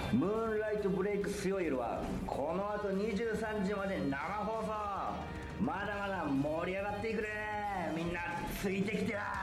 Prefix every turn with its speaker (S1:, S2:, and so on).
S1: ムーンライトブレイクスヨイルはこの後23時まで生放送。まだまだ盛り上がっていくね。みんなついてきてな。